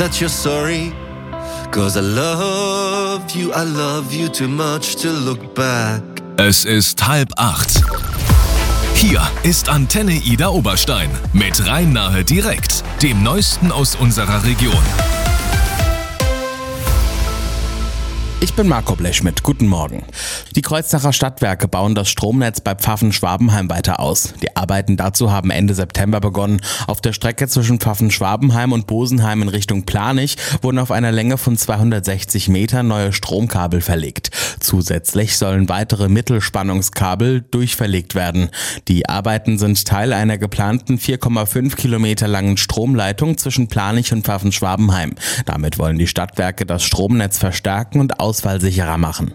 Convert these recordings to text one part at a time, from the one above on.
that you're sorry. 'Cause I love you too much to look back. Es ist 7:30. Hier ist Antenne Ida Oberstein mit Rhein-Nahe direkt, dem Neuesten aus unserer Region. Ich bin Marco Blechschmidt, guten Morgen. Die Kreuznacher Stadtwerke bauen das Stromnetz bei Pfaffen-Schwabenheim weiter aus. Die Arbeiten dazu haben Ende September begonnen. Auf der Strecke zwischen Pfaffen-Schwabenheim und Bosenheim in Richtung Planich wurden auf einer Länge von 260 Metern neue Stromkabel verlegt. Zusätzlich sollen weitere Mittelspannungskabel durchverlegt werden. Die Arbeiten sind Teil einer geplanten 4,5 Kilometer langen Stromleitung zwischen Planich und Pfaffen-Schwabenheim. Damit wollen die Stadtwerke das Stromnetz verstärken und ausfallsicherer machen.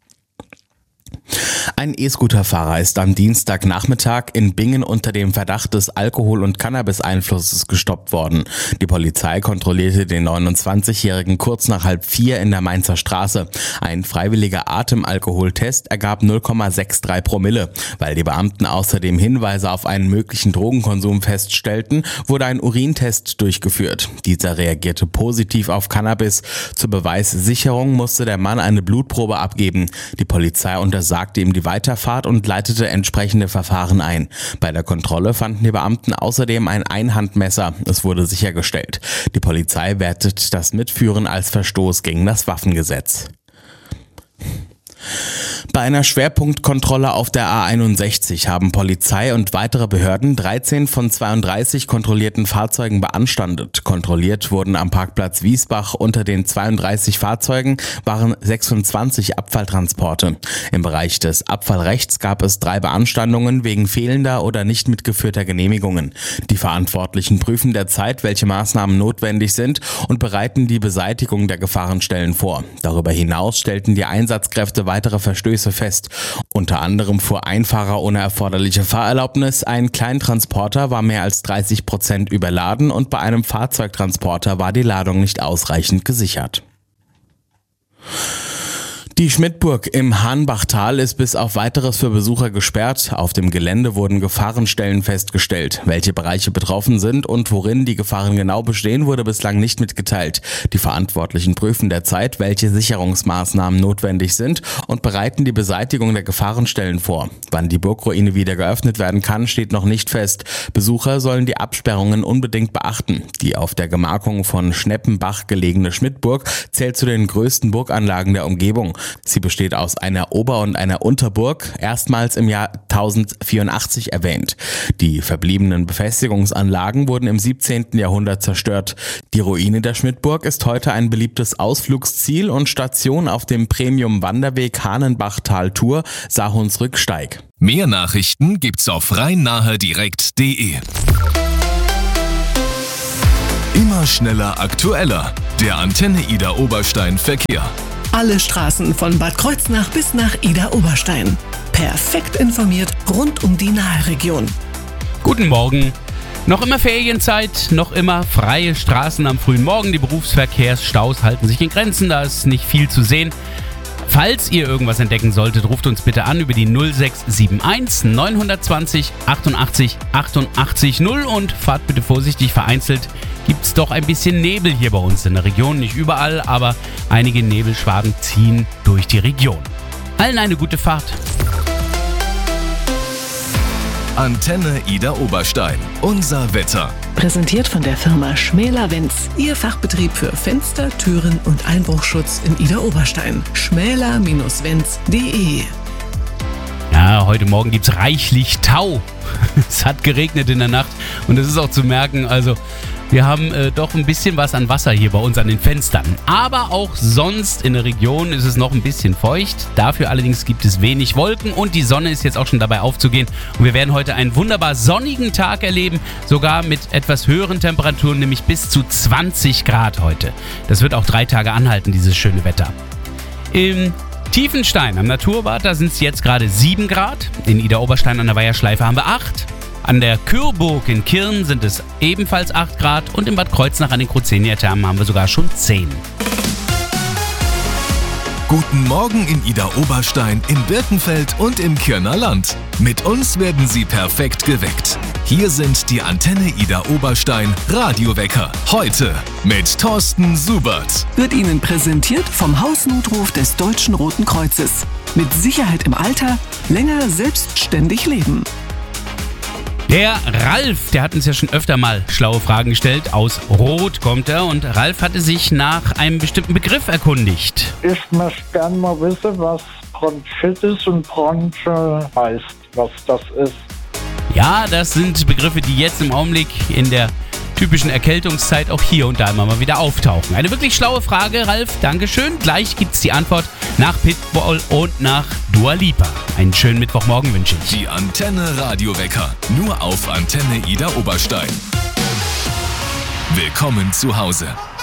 Ein E-Scooter-Fahrer ist am Dienstagnachmittag in Bingen unter dem Verdacht des Alkohol- und Cannabis-Einflusses gestoppt worden. Die Polizei kontrollierte den 29-Jährigen kurz nach 3:30 in der Mainzer Straße. Ein freiwilliger Atemalkoholtest ergab 0,63 Promille. Weil die Beamten außerdem Hinweise auf einen möglichen Drogenkonsum feststellten, wurde ein Urintest durchgeführt. Dieser reagierte positiv auf Cannabis. Zur Beweissicherung musste der Mann eine Blutprobe abgeben. Die Polizei untersagte ihm die Weiterfahrt und leitete entsprechende Verfahren ein. Bei der Kontrolle fanden die Beamten außerdem ein Einhandmesser. Es wurde sichergestellt. Die Polizei wertet das Mitführen als Verstoß gegen das Waffengesetz. Bei einer Schwerpunktkontrolle auf der A61 haben Polizei und weitere Behörden 13 von 32 kontrollierten Fahrzeugen beanstandet. Kontrolliert wurden am Parkplatz Wiesbach. Unter den 32 Fahrzeugen waren 26 Abfalltransporte. Im Bereich des Abfallrechts gab es 3 Beanstandungen wegen fehlender oder nicht mitgeführter Genehmigungen. Die Verantwortlichen prüfen derzeit, welche Maßnahmen notwendig sind und bereiten die Beseitigung der Gefahrenstellen vor. Darüber hinaus stellten die Einsatzkräfte weitere Verstöße fest. Unter anderem fuhr ein Fahrer ohne erforderliche Fahrerlaubnis, ein Kleintransporter war mehr als 30% überladen und bei einem Fahrzeugtransporter war die Ladung nicht ausreichend gesichert. Die Schmidtburg im Hahnbachtal ist bis auf Weiteres für Besucher gesperrt. Auf dem Gelände wurden Gefahrenstellen festgestellt. Welche Bereiche betroffen sind und worin die Gefahren genau bestehen, wurde bislang nicht mitgeteilt. Die Verantwortlichen prüfen derzeit, welche Sicherungsmaßnahmen notwendig sind und bereiten die Beseitigung der Gefahrenstellen vor. Wann die Burgruine wieder geöffnet werden kann, steht noch nicht fest. Besucher sollen die Absperrungen unbedingt beachten. Die auf der Gemarkung von Schneppenbach gelegene Schmidtburg zählt zu den größten Burganlagen der Umgebung. Sie besteht aus einer Ober- und einer Unterburg, erstmals im Jahr 1084 erwähnt. Die verbliebenen Befestigungsanlagen wurden im 17. Jahrhundert zerstört. Die Ruine der Schmidtburg ist heute ein beliebtes Ausflugsziel und Station auf dem Premium-Wanderweg Hahnenbachtal-Tour Sahunsrücksteig. Mehr Nachrichten gibt's auf rhein-nahe-direkt.de. Immer schneller, aktueller. Der Antenne Ida Oberstein Verkehr. Alle Straßen von Bad Kreuznach bis nach Ida Oberstein. Perfekt informiert rund um die Nahe-Region. Guten Morgen. Noch immer Ferienzeit, noch immer freie Straßen am frühen Morgen. Die Berufsverkehrsstaus halten sich in Grenzen, da ist nicht viel zu sehen. Falls ihr irgendwas entdecken solltet, ruft uns bitte an über die 0671 920 88 88 0 und fahrt bitte vorsichtig. Vereinzelt gibt es doch ein bisschen Nebel hier bei uns in der Region. Nicht überall, aber einige Nebelschwaden ziehen durch die Region. Allen eine gute Fahrt. Antenne Ida Oberstein. Unser Wetter. Präsentiert von der Firma Schmäler-Wenz. Ihr Fachbetrieb für Fenster, Türen und Einbruchschutz in Ida Oberstein. schmäler-wenz.de. Ja, heute Morgen gibt's reichlich Tau. Es hat geregnet in der Nacht und es ist auch zu merken, also wir haben doch ein bisschen was an Wasser hier bei uns an den Fenstern. Aber auch sonst in der Region ist es noch ein bisschen feucht. Dafür allerdings gibt es wenig Wolken und die Sonne ist jetzt auch schon dabei aufzugehen. Und wir werden heute einen wunderbar sonnigen Tag erleben, sogar mit etwas höheren Temperaturen, nämlich bis zu 20 Grad heute. Das wird auch 3 Tage anhalten, dieses schöne Wetter. Im Tiefenstein am Naturbad, da sind es jetzt gerade 7 Grad. In Ida Oberstein an der Weiherschleife haben wir 8. An der Kürburg in Kirn sind es ebenfalls 8 Grad und in Bad Kreuznach an den Krozenia-Thermen haben wir sogar schon 10. Guten Morgen in Ida Oberstein, im Birkenfeld und im Kirner Land. Mit uns werden Sie perfekt geweckt. Hier sind die Antenne Ida Oberstein Radiowecker. Heute mit Thorsten Subert. Wird Ihnen präsentiert vom Hausnotruf des Deutschen Roten Kreuzes. Mit Sicherheit im Alter, länger selbstständig leben. Der Ralf, der hat uns ja schon öfter mal schlaue Fragen gestellt. Aus Rot kommt er und Ralf hatte sich nach einem bestimmten Begriff erkundigt. Ich möchte gerne mal wissen, was Bronchitis und Bronche heißt, was das ist. Ja, das sind Begriffe, die jetzt im Augenblick in der typischen Erkältungszeit auch hier und da immer mal wieder auftauchen. Eine wirklich schlaue Frage, Ralf. Dankeschön. Gleich gibt's die Antwort nach Pitbull und nach Dua Lipa. Einen schönen Mittwochmorgen wünsche ich. Die Antenne Radiowecker. Nur auf Antenne Ida Oberstein. Willkommen zu Hause.